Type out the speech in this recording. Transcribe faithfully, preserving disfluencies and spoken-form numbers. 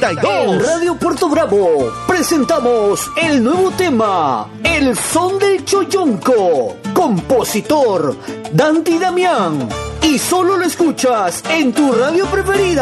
treinta y dos. En Radio Puerto Bravo presentamos el nuevo tema, El Son del Choyonco. Compositor, Dandy Damián. Y solo lo escuchas en tu radio preferida.